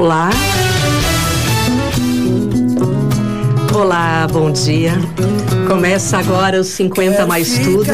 Olá. Olá, bom dia. Começa agora o 50 Mais Tudo,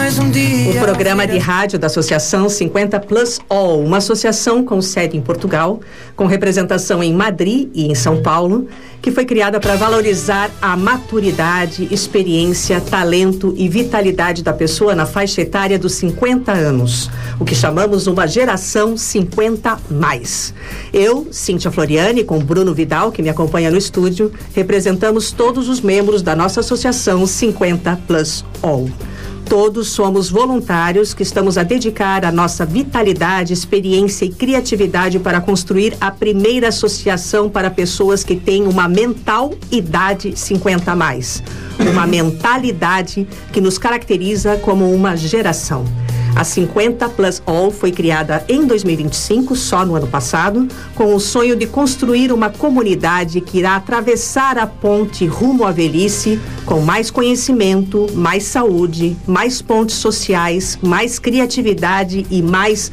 o programa de rádio da Associação 50 Plus All, uma associação com sede em Portugal, com representação em Madrid e em São Paulo, que foi criada para valorizar a maturidade, experiência, talento e vitalidade da pessoa na faixa etária dos 50 anos, o que chamamos uma geração 50 mais. Eu, Cíntia Floriani, com Bruno Vidal, que me acompanha no estúdio, representamos todos os membros da nossa associação 50 Plus All. Todos somos voluntários que estamos a dedicar a nossa vitalidade, experiência e criatividade para construir a primeira associação para pessoas que têm uma mental idade 50 a mais. Uma mentalidade que nos caracteriza como uma geração. A 50 Plus All foi criada em 2025, só no ano passado, com o sonho de construir uma comunidade que irá atravessar a ponte rumo à velhice com mais conhecimento, mais saúde, mais pontes sociais, mais criatividade e mais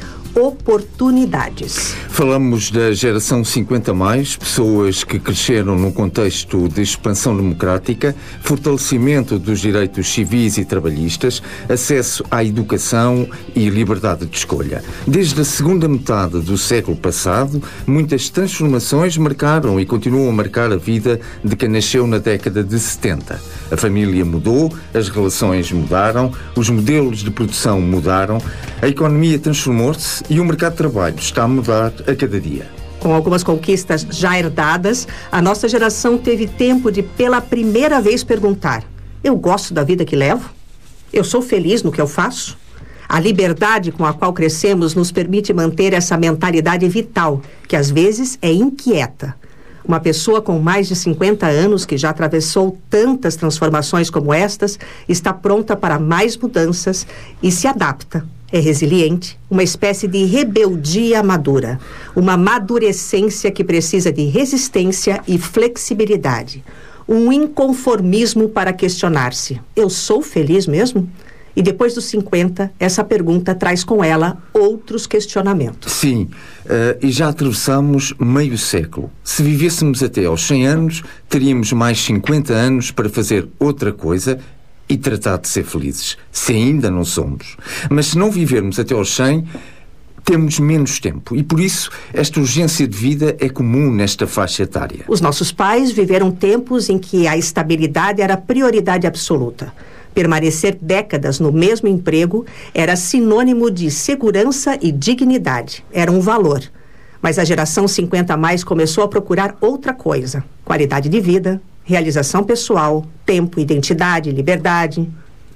oportunidades. Falamos da geração 50 mais, pessoas que cresceram num contexto de expansão democrática, fortalecimento dos direitos civis e trabalhistas, acesso à educação e liberdade de escolha. Desde a segunda metade do século passado, muitas transformações marcaram e continuam a marcar a vida de quem nasceu na década de 70. A família mudou, as relações mudaram, os modelos de produção mudaram, a economia transformou-se e o mercado de trabalho está a mudar a cada dia. Com algumas conquistas já herdadas, a nossa geração teve tempo de, pela primeira vez, perguntar: eu gosto da vida que levo? Eu sou feliz no que eu faço? A liberdade com a qual crescemos nos permite manter essa mentalidade vital, que às vezes é inquieta. Uma pessoa com mais de 50 anos, que já atravessou tantas transformações como estas, está pronta para mais mudanças e se adapta. É resiliente, uma espécie de rebeldia madura, uma madurecência que precisa de resistência e flexibilidade, um inconformismo para questionar-se: eu sou feliz mesmo? E depois dos 50, essa pergunta traz com ela outros questionamentos. Sim, e já atravessamos meio século. Se vivêssemos até aos 100 anos, teríamos mais 50 anos para fazer outra coisa e tratar de ser felizes, se ainda não somos. Mas se não vivermos até aos 100, temos menos tempo e, por isso, esta urgência de vida é comum nesta faixa etária. Os nossos pais viveram tempos em que a estabilidade era prioridade absoluta. Permanecer décadas no mesmo emprego era sinônimo de segurança e dignidade. Era um valor. Mas a geração 50 a mais começou a procurar outra coisa: qualidade de vida, realização pessoal, tempo, identidade, liberdade.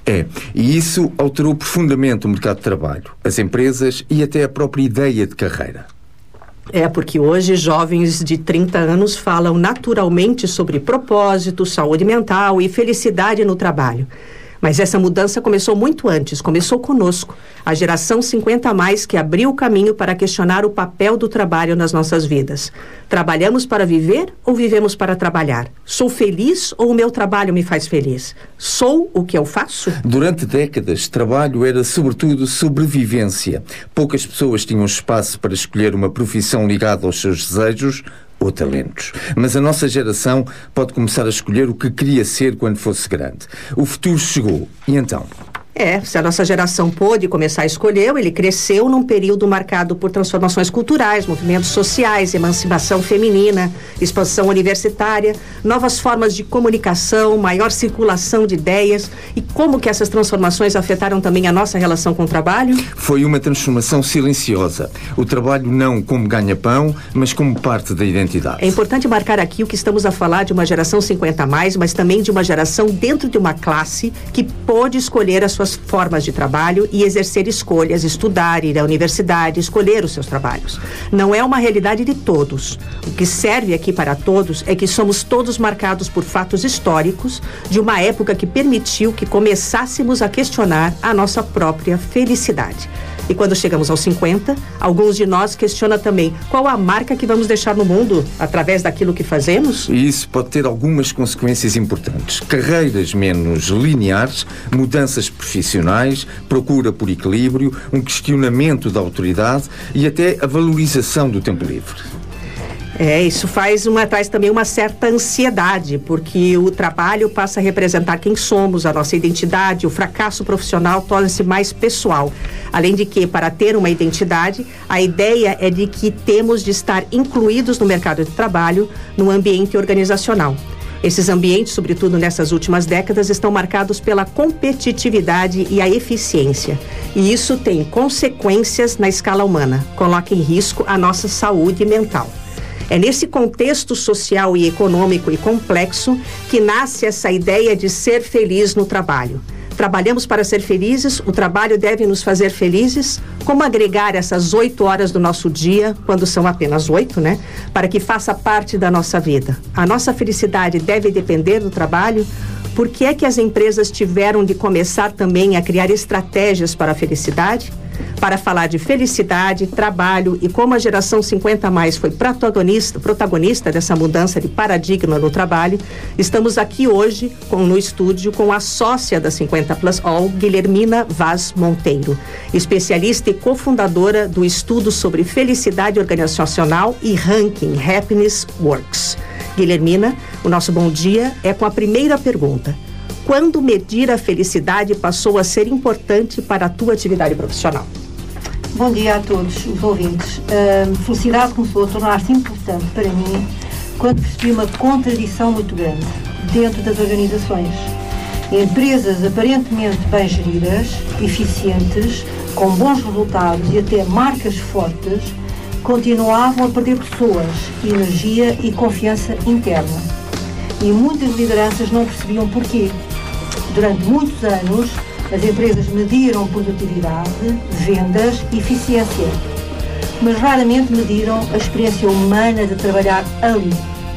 E isso alterou profundamente o mercado de trabalho, as empresas e até a própria ideia de carreira. Porque hoje jovens de 30 anos falam naturalmente sobre propósito, saúde mental e felicidade no trabalho. Mas essa mudança começou muito antes, começou conosco, a geração 50 a mais, que abriu o caminho para questionar o papel do trabalho nas nossas vidas. Trabalhamos para viver ou vivemos para trabalhar? Sou feliz ou o meu trabalho me faz feliz? Sou o que eu faço? Durante décadas, trabalho era sobretudo sobrevivência. Poucas pessoas tinham espaço para escolher uma profissão ligada aos seus desejos ou talentos. Mas a nossa geração pode começar a escolher o que queria ser quando fosse grande. O futuro chegou. E então? Se a nossa geração pôde começar a escolher, ele cresceu num período marcado por transformações culturais, movimentos sociais, emancipação feminina, expansão universitária, novas formas de comunicação, maior circulação de ideias. E como que essas transformações afetaram também a nossa relação com o trabalho? Foi uma transformação silenciosa. O trabalho não como ganha-pão, mas como parte da identidade. É importante marcar aqui o que estamos a falar de uma geração 50 a mais, mas também de uma geração dentro de uma classe que pôde escolher as suas formas de trabalho e exercer escolhas, estudar, ir à universidade, escolher os seus trabalhos. Não é uma realidade de todos. O que serve aqui para todos é que somos todos marcados por fatos históricos de uma época que permitiu que começássemos a questionar a nossa própria felicidade. E quando chegamos aos 50, alguns de nós questionam também qual a marca que vamos deixar no mundo através daquilo que fazemos. E isso pode ter algumas consequências importantes. Carreiras menos lineares, mudanças profissionais, procura por equilíbrio, um questionamento da autoridade e até a valorização do tempo livre. Isso traz também uma certa ansiedade, porque o trabalho passa a representar quem somos, a nossa identidade, o fracasso profissional torna-se mais pessoal. Além de que, para ter uma identidade, a ideia é de que temos de estar incluídos no mercado de trabalho, no ambiente organizacional. Esses ambientes, sobretudo nessas últimas décadas, estão marcados pela competitividade e a eficiência. E isso tem consequências na escala humana, coloca em risco a nossa saúde mental. É nesse contexto social e econômico e complexo que nasce essa ideia de ser feliz no trabalho. Trabalhamos para ser felizes, o trabalho deve nos fazer felizes. Como agregar essas 8 horas do nosso dia, quando são apenas 8, para que faça parte da nossa vida? A nossa felicidade deve depender do trabalho? Por que é que as empresas tiveram de começar também a criar estratégias para a felicidade? Para falar de felicidade, trabalho e como a geração 50+ foi protagonista dessa mudança de paradigma no trabalho, estamos aqui hoje no estúdio com a sócia da 50+ All, Guilhermina Vaz Monteiro, especialista e cofundadora do estudo sobre felicidade organizacional e ranking Happiness Works. Guilhermina, o nosso bom dia é com a primeira pergunta. Quando medir a felicidade passou a ser importante para a tua atividade profissional? Bom dia a todos os ouvintes. Felicidade começou a tornar-se importante para mim quando percebi uma contradição muito grande dentro das organizações. Empresas aparentemente bem geridas, eficientes, com bons resultados e até marcas fortes, continuavam a perder pessoas, energia e confiança interna. E muitas lideranças não percebiam porquê. Durante muitos anos, as empresas mediram produtividade, vendas e eficiência, mas raramente mediram a experiência humana de trabalhar ali.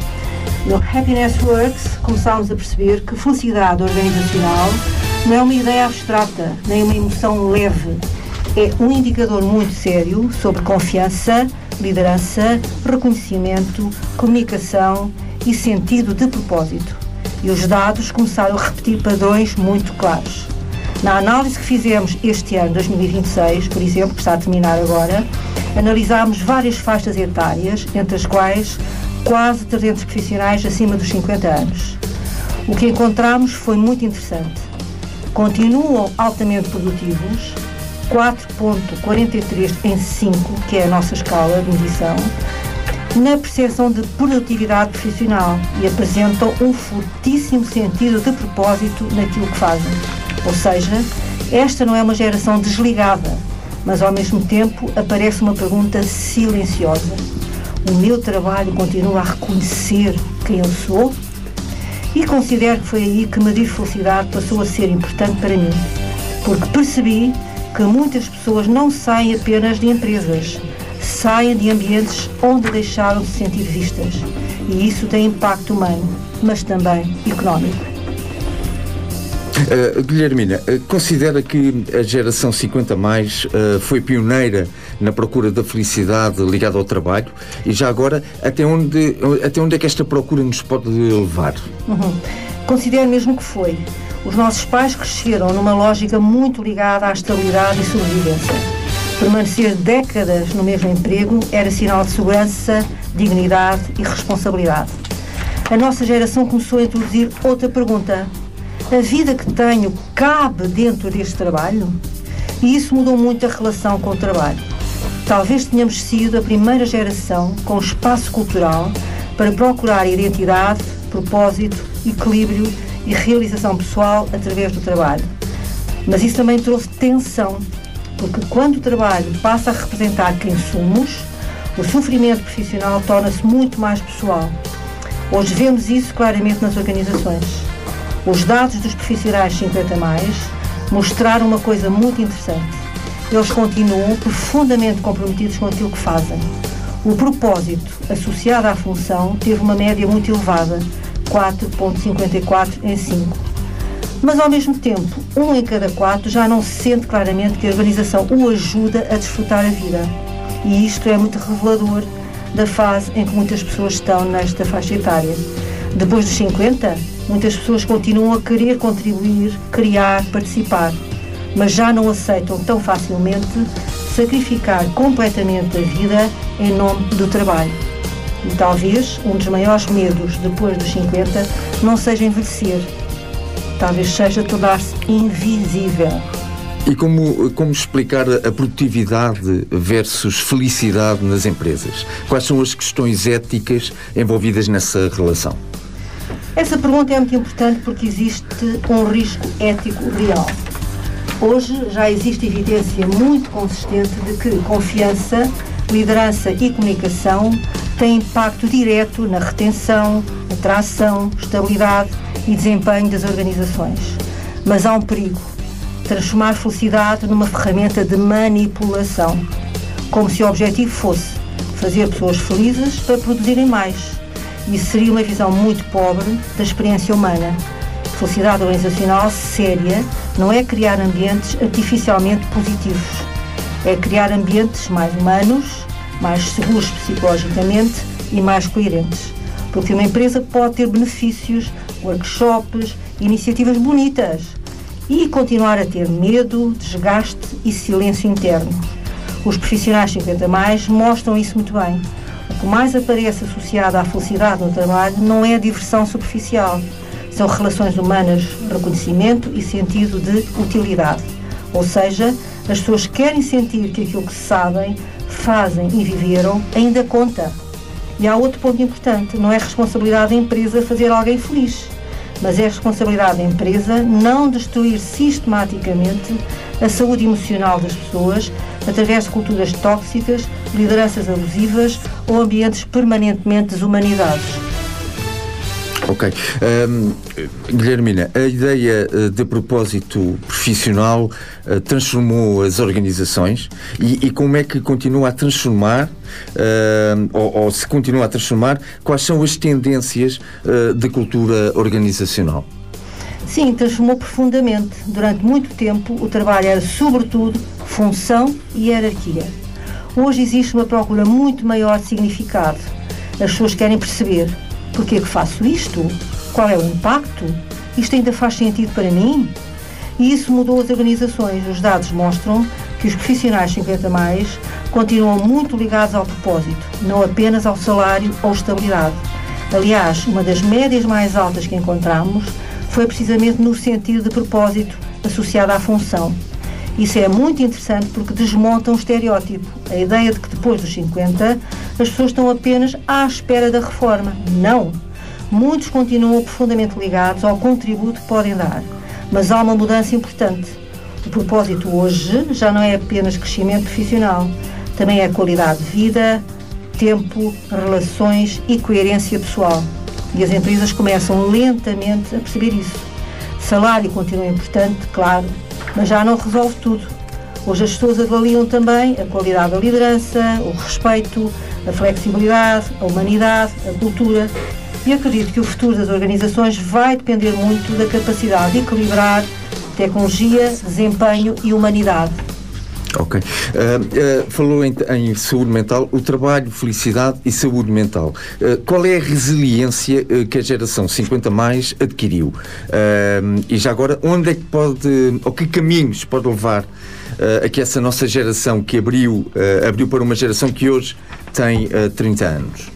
No Happiness Works, começámos a perceber que felicidade organizacional não é uma ideia abstrata, nem uma emoção leve. É um indicador muito sério sobre confiança, liderança, reconhecimento, comunicação e sentido de propósito. E os dados começaram a repetir padrões muito claros. Na análise que fizemos este ano, 2026, por exemplo, que está a terminar agora, analisámos várias faixas etárias, entre as quais quase 300 profissionais acima dos 50 anos. O que encontramos foi muito interessante. Continuam altamente produtivos, 4,43 em 5, que é a nossa escala de medição, na percepção de produtividade profissional e apresentam um fortíssimo sentido de propósito naquilo que fazem. Ou seja, esta não é uma geração desligada, mas ao mesmo tempo aparece uma pergunta silenciosa. O meu trabalho continua a reconhecer quem eu sou? E considero que foi aí que medir felicidade passou a ser importante para mim, porque percebi que muitas pessoas não saem apenas de empresas, saem de ambientes onde deixaram de se sentir vistas. E isso tem impacto humano, mas também económico. Guilhermina, considera que a geração 50+ foi pioneira na procura da felicidade ligada ao trabalho? E já agora, até onde é que esta procura nos pode levar? Considero mesmo que foi. Os nossos pais cresceram numa lógica muito ligada à estabilidade e sobrevivência. Permanecer décadas no mesmo emprego era sinal de segurança, dignidade e responsabilidade. A nossa geração começou a introduzir outra pergunta. A vida que tenho cabe dentro deste trabalho? E isso mudou muito a relação com o trabalho. Talvez tenhamos sido a primeira geração com espaço cultural para procurar identidade, propósito, equilíbrio e realização pessoal através do trabalho. Mas isso também trouxe tensão, porque quando o trabalho passa a representar quem somos, o sofrimento profissional torna-se muito mais pessoal. Hoje vemos isso claramente nas organizações. Os dados dos profissionais 50+ mostraram uma coisa muito interessante. Eles continuam profundamente comprometidos com aquilo que fazem. O propósito associado à função teve uma média muito elevada, 4,54 em 5. Mas, ao mesmo tempo, 1 em cada 4 já não se sente claramente que a organização o ajuda a desfrutar a vida. E isto é muito revelador da fase em que muitas pessoas estão nesta faixa etária. Depois dos 50, muitas pessoas continuam a querer contribuir, criar, participar, mas já não aceitam tão facilmente sacrificar completamente a vida em nome do trabalho. E talvez um dos maiores medos depois dos 50 não seja envelhecer. Talvez seja tornar-se invisível. E como explicar a produtividade versus felicidade nas empresas? Quais são as questões éticas envolvidas nessa relação? Essa pergunta é muito importante porque existe um risco ético real. Hoje já existe evidência muito consistente de que confiança, liderança e comunicação têm impacto direto na retenção, atração, estabilidade e desempenho das organizações. Mas há um perigo: transformar felicidade numa ferramenta de manipulação, como se o objetivo fosse fazer pessoas felizes para produzirem mais. Isso seria uma visão muito pobre da experiência humana. Felicidade organizacional séria não é criar ambientes artificialmente positivos, é criar ambientes mais humanos, mais seguros psicologicamente e mais coerentes. Porque uma empresa pode ter benefícios, workshops, iniciativas bonitas e continuar a ter medo, desgaste e silêncio interno. Os profissionais 50+ mostram isso muito bem. O que mais aparece associado à felicidade no trabalho não é a diversão superficial. São relações humanas, reconhecimento e sentido de utilidade. Ou seja, as pessoas querem sentir que aquilo que sabem, fazem e viveram ainda conta. E há outro ponto importante: não é responsabilidade da empresa fazer alguém feliz, mas é responsabilidade da empresa não destruir sistematicamente a saúde emocional das pessoas através de culturas tóxicas, lideranças abusivas ou ambientes permanentemente desumanizados. Ok. Guilhermina, a ideia de propósito profissional transformou as organizações e como é que continua a transformar, ou se continua a transformar, quais são as tendências de cultura organizacional? Sim, transformou profundamente. Durante muito tempo o trabalho era sobretudo função e hierarquia. Hoje existe uma procura muito maior de significado. As pessoas querem perceber: porquê que faço isto? Qual é o impacto? Isto ainda faz sentido para mim? E isso mudou as organizações. Os dados mostram que os profissionais 50+ continuam muito ligados ao propósito, não apenas ao salário ou estabilidade. Aliás, uma das médias mais altas que encontramos foi precisamente no sentido de propósito associado à função. Isso é muito interessante porque desmonta um estereótipo, a ideia de que depois dos 50 as pessoas estão apenas à espera da reforma. Não! Muitos continuam profundamente ligados ao contributo que podem dar, mas há uma mudança importante. O propósito hoje já não é apenas crescimento profissional, também é qualidade de vida, tempo, relações e coerência pessoal. E as empresas começam lentamente a perceber isso. Salário continua importante, claro, mas já não resolve tudo. Hoje as pessoas avaliam também a qualidade da liderança, o respeito, a flexibilidade, a humanidade, a cultura. E acredito que o futuro das organizações vai depender muito da capacidade de equilibrar tecnologia, desempenho e humanidade. Ok. Falou em saúde mental, o trabalho, felicidade e saúde mental. Qual é a resiliência que a geração 50+ adquiriu? E já agora, onde é que pode, ou que caminhos pode levar a que essa nossa geração que abriu para uma geração que hoje tem 30 anos?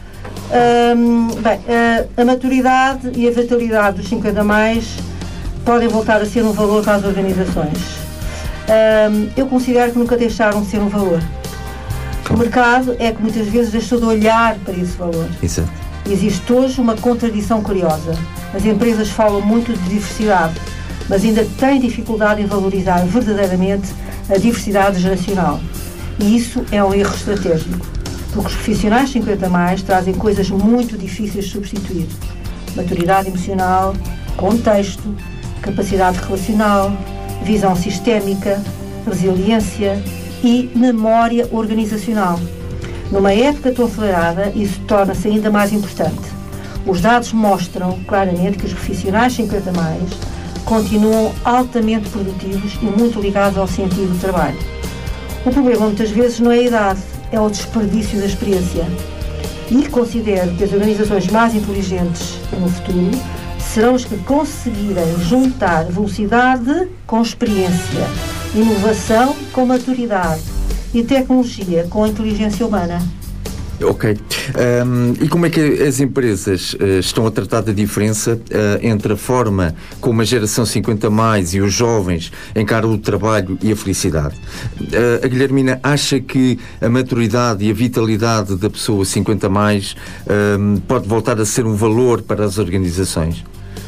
A maturidade e a vitalidade dos 50+ podem voltar a ser um valor para as organizações. Eu considero que nunca deixaram de ser um valor. O mercado é que muitas vezes deixou de olhar para esse valor. Exato. Existe hoje uma contradição curiosa. As empresas falam muito de diversidade, mas ainda têm dificuldade em valorizar verdadeiramente a diversidade geracional. E isso é um erro estratégico, porque os profissionais 50+ trazem coisas muito difíceis de substituir: maturidade emocional, contexto, capacidade relacional, visão sistémica, resiliência e memória organizacional. Numa época tão acelerada, isso torna-se ainda mais importante. Os dados mostram claramente que os profissionais 50+ continuam altamente produtivos e muito ligados ao sentido do trabalho. O problema muitas vezes não é a idade, é o desperdício da experiência. E considero que as organizações mais inteligentes no futuro serão os que conseguirem juntar velocidade com experiência, inovação com maturidade e tecnologia com inteligência humana. Ok. E como é que as empresas estão a tratar da diferença entre a forma como a geração 50 mais e os jovens encaram o trabalho e a felicidade? A Guilhermina acha que a maturidade e a vitalidade da pessoa 50 mais pode voltar a ser um valor para as organizações?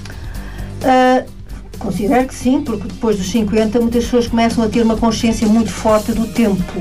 Considero que sim, porque depois dos 50 muitas pessoas começam a ter uma consciência muito forte do tempo.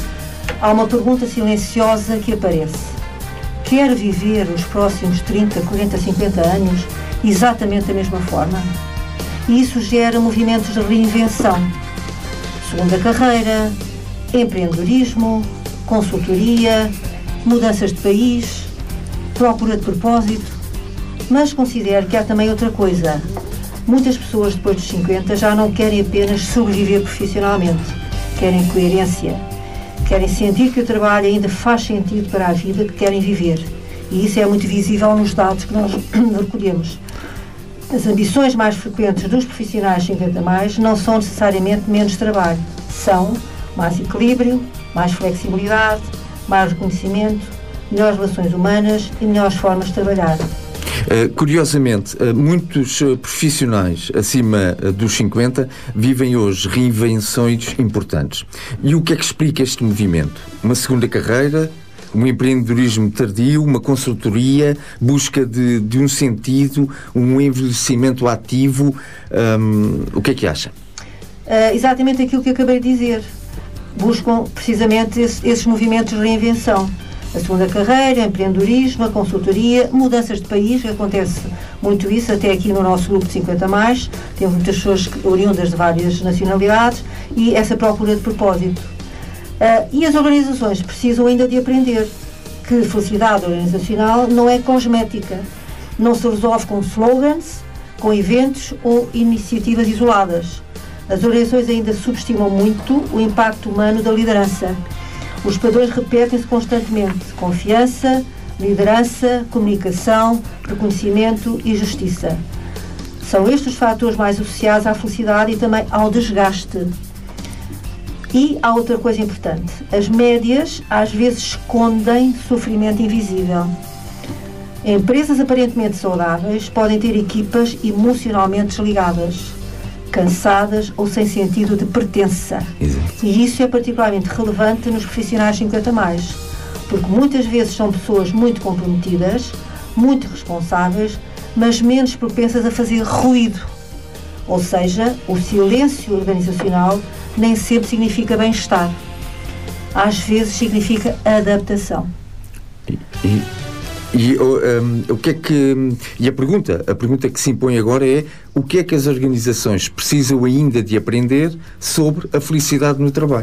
Há uma pergunta silenciosa que aparece. Quer viver os próximos 30, 40, 50 anos exatamente da mesma forma? E isso gera movimentos de reinvenção. Segunda carreira, empreendedorismo, consultoria, mudanças de país, procura de propósito. Mas considero que há também outra coisa. Muitas pessoas depois dos 50 já não querem apenas sobreviver profissionalmente. Querem coerência. Querem sentir que o trabalho ainda faz sentido para a vida que querem viver. E isso é muito visível nos dados que nós recolhemos. As ambições mais frequentes dos profissionais 50 mais não são necessariamente menos trabalho. São mais equilíbrio, mais flexibilidade, mais reconhecimento, melhores relações humanas e melhores formas de trabalhar. Curiosamente, muitos profissionais acima dos 50 vivem hoje reinvenções importantes. E o que é que explica este movimento? Uma segunda carreira, um empreendedorismo tardio, uma consultoria, busca de um sentido, um envelhecimento ativo. O que é que acha? Exatamente aquilo que acabei de dizer. Buscam precisamente esses movimentos de reinvenção. A segunda carreira, empreendedorismo, a consultoria, mudanças de país, que acontece muito isso, até aqui no nosso grupo de 50 mais, temos muitas pessoas oriundas de várias nacionalidades e essa procura de propósito. E as organizações precisam ainda de aprender que felicidade organizacional não é cosmética, não se resolve com slogans, com eventos ou iniciativas isoladas. As organizações ainda subestimam muito o impacto humano da liderança. Os padrões repetem-se constantemente: confiança, liderança, comunicação, reconhecimento e justiça. São estes os fatores mais associados à felicidade e também ao desgaste. E há outra coisa importante: as médias às vezes escondem sofrimento invisível. Empresas aparentemente saudáveis podem ter equipas emocionalmente desligadas, cansadas ou sem sentido de pertença. Exato. E isso é particularmente relevante nos profissionais 50 mais, porque muitas vezes são pessoas muito comprometidas, muito responsáveis, mas menos propensas a fazer ruído. Ou seja, o silêncio organizacional nem sempre significa bem-estar. Às vezes significa adaptação. A pergunta que se impõe agora é: o que é que as organizações precisam ainda de aprender sobre a felicidade no trabalho?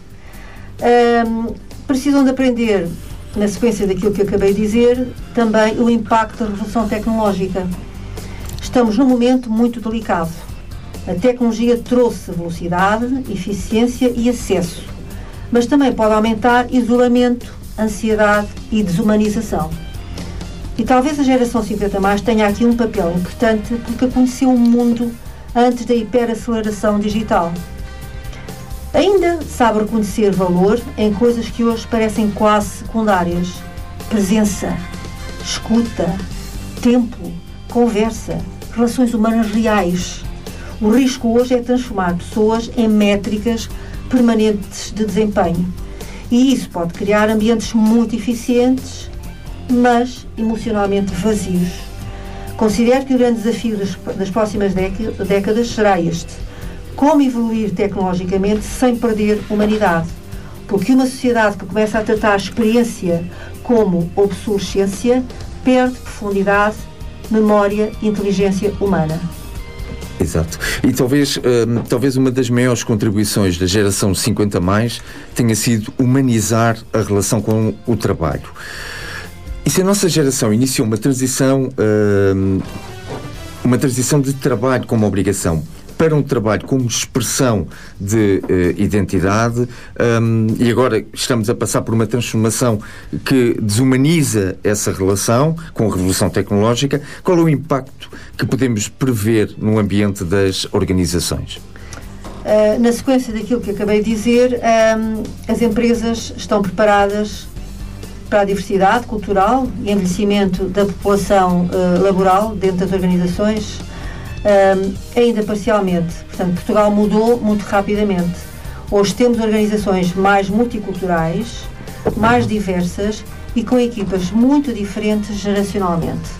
Precisam de aprender, na sequência daquilo que acabei de dizer, também o impacto da revolução tecnológica. Estamos num momento muito delicado. A tecnologia trouxe velocidade, eficiência e acesso, mas também pode aumentar isolamento, ansiedade e desumanização. E talvez a geração 50 mais tenha aqui um papel importante porque conheceu o mundo antes da hiperaceleração digital. Ainda sabe reconhecer valor em coisas que hoje parecem quase secundárias: presença, escuta, tempo, conversa, relações humanas reais. O risco hoje é transformar pessoas em métricas permanentes de desempenho. E isso pode criar ambientes muito eficientes, mas emocionalmente vazios. Considero que o grande desafio das próximas décadas será este: como evoluir tecnologicamente sem perder humanidade. Porque uma sociedade que começa a tratar a experiência como obsolescência perde profundidade, memória e inteligência humana. Exato. E talvez uma das maiores contribuições da geração 50 mais tenha sido humanizar a relação com o trabalho. E se a nossa geração iniciou uma transição de trabalho como obrigação para um trabalho como expressão de identidade, e agora estamos a passar por uma transformação que desumaniza essa relação com a revolução tecnológica, qual é o impacto que podemos prever no ambiente das organizações? Na sequência daquilo que acabei de dizer, as empresas estão preparadas para a diversidade cultural e envelhecimento da população laboral dentro das organizações, ainda parcialmente. Portanto, Portugal mudou muito rapidamente. Hoje temos organizações mais multiculturais, mais diversas e com equipas muito diferentes geracionalmente.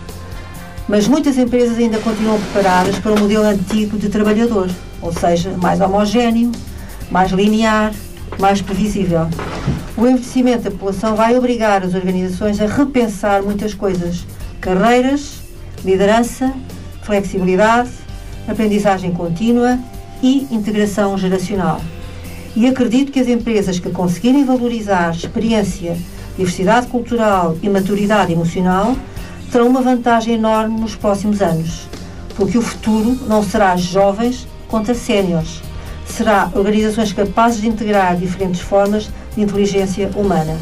Mas muitas empresas ainda continuam preparadas para o modelo antigo de trabalhador, ou seja, mais homogéneo, mais linear, mais previsível. O envelhecimento da população vai obrigar as organizações a repensar muitas coisas: carreiras, liderança, flexibilidade, aprendizagem contínua e integração geracional. E acredito que as empresas que conseguirem valorizar experiência, diversidade cultural e maturidade emocional terão uma vantagem enorme nos próximos anos, porque o futuro não será jovens contra séniores, será organizações capazes de integrar diferentes formas de inteligência humana.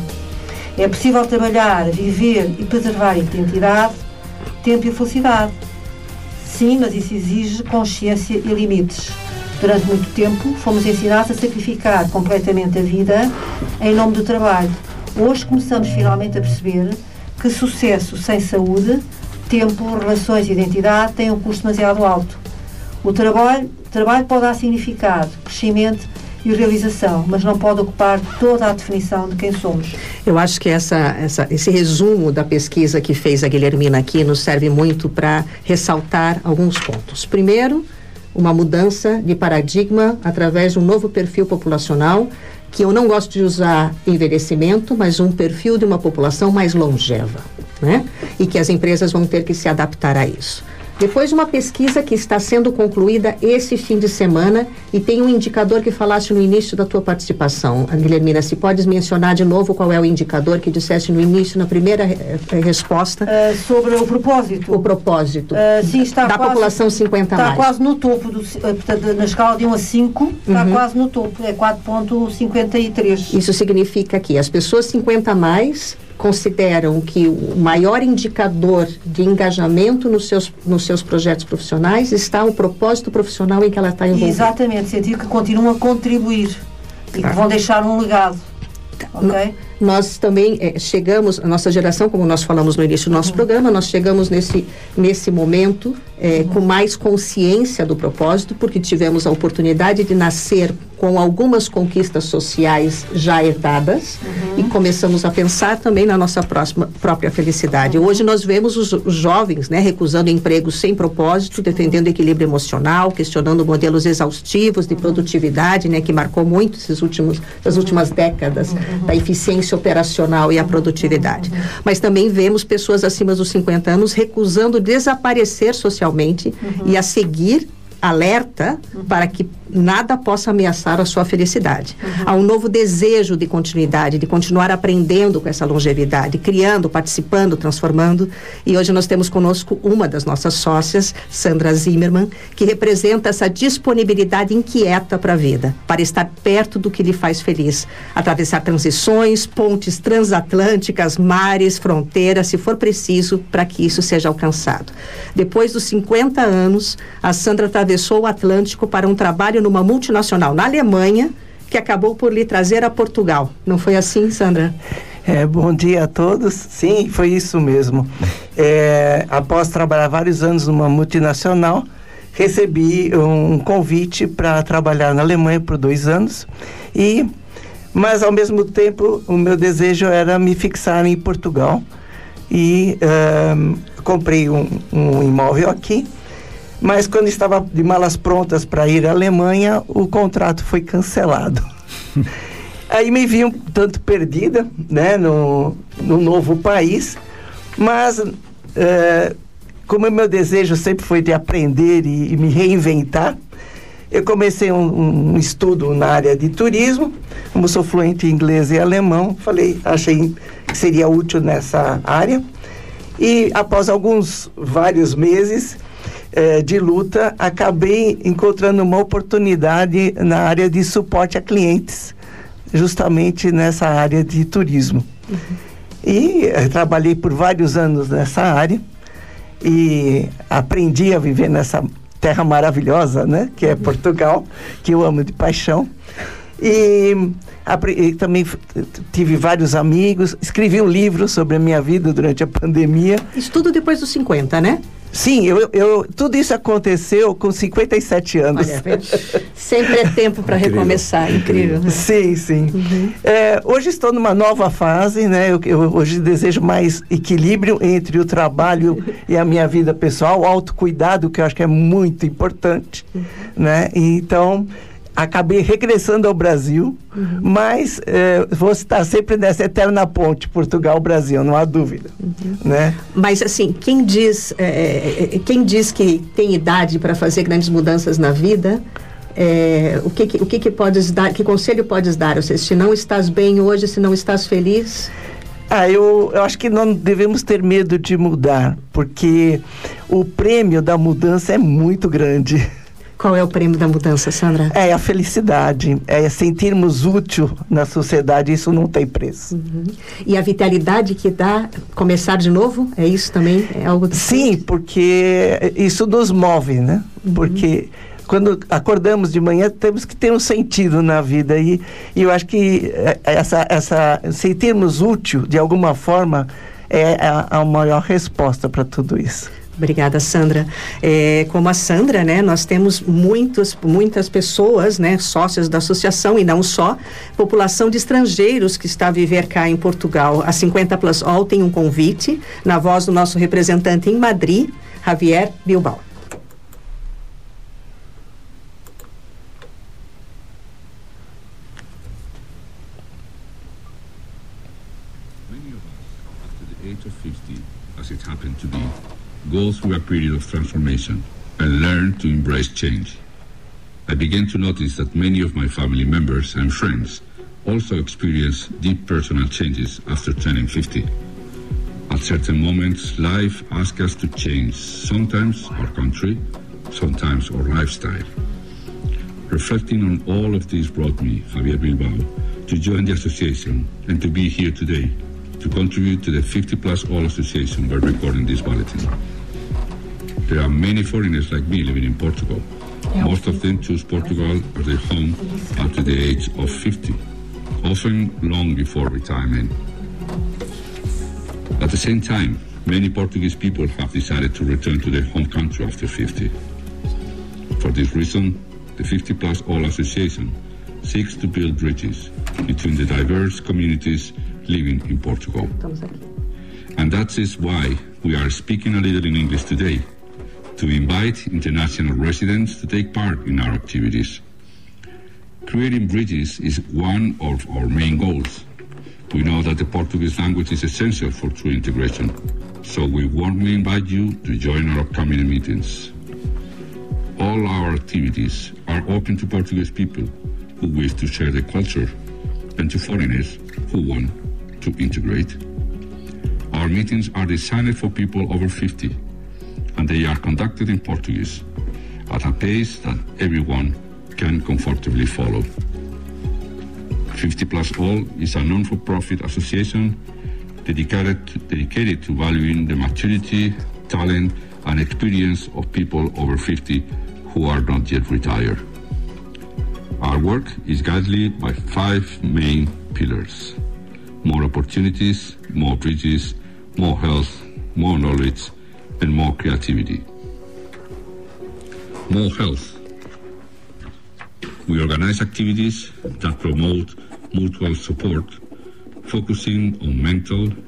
É possível trabalhar, viver e preservar a identidade, tempo e felicidade. Sim, mas isso exige consciência e limites. Durante muito tempo fomos ensinados a sacrificar completamente a vida em nome do trabalho. Hoje começamos finalmente a perceber que sucesso sem saúde, tempo, relações e identidade tem um custo demasiado alto. O trabalho pode dar significado, crescimento e realização, mas não pode ocupar toda a definição de quem somos. Eu acho que esse resumo da pesquisa que fez a Guilhermina aqui nos serve muito para ressaltar alguns pontos. Primeiro, uma mudança de paradigma através de um novo perfil populacional, que eu não gosto de usar envelhecimento, mas um perfil de uma população mais longeva, né? E que as empresas vão ter que se adaptar a isso. Depois, uma pesquisa que está sendo concluída esse fim de semana e tem um indicador que falaste no início da tua participação. Guilhermina, se podes mencionar de novo qual é o indicador que disseste no início, na primeira resposta. Sobre o propósito. O propósito sim, está da quase, população 50 está mais. Quase no topo, portanto, na escala de 1 a 5, está quase no topo, é 4,53. Isso significa que as pessoas 50 mais consideram que o maior indicador de engajamento nos seus projetos profissionais está o propósito profissional em que ela está envolvida. Exatamente, sentir que continuam a contribuir e que vão deixar um legado. Ok? Nós também chegamos, a nossa geração, como nós falamos no início do nosso programa, nós chegamos nesse momento com mais consciência do propósito, porque tivemos a oportunidade de nascer com algumas conquistas sociais já herdadas e começamos a pensar também na nossa própria felicidade. Hoje nós vemos os jovens, né, recusando empregos sem propósito, defendendo equilíbrio emocional, questionando modelos exaustivos de produtividade, né, que marcou muito essas últimas décadas da eficiência operacional e a produtividade. Mas também vemos pessoas acima dos 50 anos recusando desaparecer socialmente e a seguir alerta para que nada possa ameaçar a sua felicidade. Há um novo desejo de continuidade, de continuar aprendendo com essa longevidade, criando, participando, transformando. E hoje nós temos conosco uma das nossas sócias, Sandra Zimmermann, que representa essa disponibilidade inquieta para a vida, para estar perto do que lhe faz feliz, atravessar transições, pontes transatlânticas, mares, fronteiras, se for preciso, para que isso seja alcançado. Depois dos 50 anos, a Sandra atravessou o Atlântico para um trabalho numa multinacional na Alemanha, que acabou por lhe trazer a Portugal. Não foi assim, Sandra? Bom dia a todos. Sim, foi isso mesmo. Após trabalhar vários anos numa multinacional, recebi um convite para trabalhar na Alemanha por 2 anos, mas ao mesmo tempo o meu desejo era me fixar em Portugal e comprei um imóvel aqui. Mas quando estava de malas prontas para ir à Alemanha, o contrato foi cancelado. Aí me vi um tanto perdida, né, no novo país, mas como o meu desejo sempre foi de aprender e me reinventar, eu comecei um estudo na área de turismo. Como sou fluente em inglês e alemão, achei que seria útil nessa área. E após vários meses de luta, acabei encontrando uma oportunidade na área de suporte a clientes, justamente nessa área de turismo. E trabalhei por vários anos nessa área e aprendi a viver nessa terra maravilhosa, né, que é Portugal, que eu amo de paixão. E também tive vários amigos, escrevi um livro sobre a minha vida durante a pandemia. Isso tudo depois dos 50, né? Sim, tudo isso aconteceu com 57 anos. Olha, sempre é tempo para recomeçar, incrível. Sim, sim. Uhum. Hoje estou numa nova fase, né? Eu hoje desejo mais equilíbrio entre o trabalho e a minha vida pessoal, o autocuidado, que eu acho que é muito importante, né? Então, acabei regressando ao Brasil, mas vou estar sempre nessa eterna ponte Portugal-Brasil, não há dúvida. Né? Mas, assim, quem diz que tem idade para fazer grandes mudanças na vida, o que podes dar, que conselho podes dar? Ou seja, se não estás bem hoje, se não estás feliz... Eu acho que não devemos ter medo de mudar, porque o prêmio da mudança é muito grande. Qual é o prêmio da mudança, Sandra? É a felicidade, é sentirmos útil na sociedade, isso não tem preço. E a vitalidade que dá começar de novo, é isso também? É algo Sim, porque isso nos move, né? Porque quando acordamos de manhã, temos que ter um sentido na vida, e eu acho que essa sentirmos útil, de alguma forma, é a maior resposta para tudo isso. Obrigada, Sandra. Como a Sandra, né, nós temos muitas pessoas, né, sócias da associação, e não só, população de estrangeiros que está a viver cá em Portugal. A 50 Plus All tem um convite, na voz do nosso representante em Madrid, Javier Bilbao. Many of us, after the age of 50, as it happened to be, go through a period of transformation and learn to embrace change. I began to notice that many of my family members and friends also experience deep personal changes after turning 50. At certain moments, life asks us to change, sometimes our country, sometimes our lifestyle. Reflecting on all of this brought me, Javier Bilbao, to join the association and to be here today to contribute to the 50 Plus All Association by recording this bulletin. There are many foreigners like me living in Portugal. Most of them choose Portugal as their home up to the age of 50, often long before retirement. At the same time, many Portuguese people have decided to return to their home country after 50. For this reason, the 50 Plus All Association seeks to build bridges between the diverse communities living in Portugal. And that is why we are speaking a little in English today, to invite international residents to take part in our activities. Creating bridges is one of our main goals. We know that the Portuguese language is essential for true integration, so we warmly invite you to join our upcoming meetings. All our activities are open to Portuguese people who wish to share their culture and to foreigners who want to integrate. Our meetings are designed for people over 50, and they are conducted in Portuguese at a pace that everyone can comfortably follow. 50 Plus All is a non-for-profit association dedicated to valuing the maturity, talent, and experience of people over 50 who are not yet retired. Our work is guided by 5 main pillars: more opportunities, more bridges, more health, more knowledge, and more creativity. More health. We organize activities that promote mutual support, focusing on mental,